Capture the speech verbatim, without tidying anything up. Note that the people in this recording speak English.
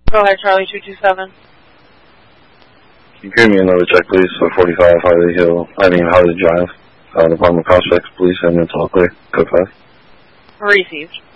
Go ahead, Charlie two two seven. Can you give me another check, please, for forty-five Harley Hill, I mean Harley Drive, uh, Department of Prospects, Police, and Mental Clear, code five. Received.